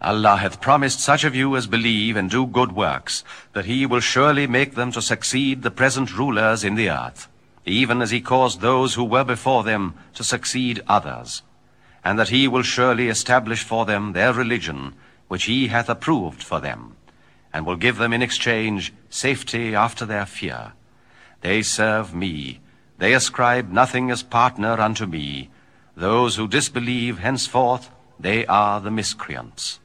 Allah hath promised such of you as believe and do good works, that he will surely make them to succeed the present rulers in the earth, even as he caused those who were before them to succeed others, and that he will surely establish for them their religion, which he hath approved for them, and will give them in exchange safety after their fear. They serve me, they ascribe nothing as partner unto me. Those who disbelieve henceforth, they are the miscreants.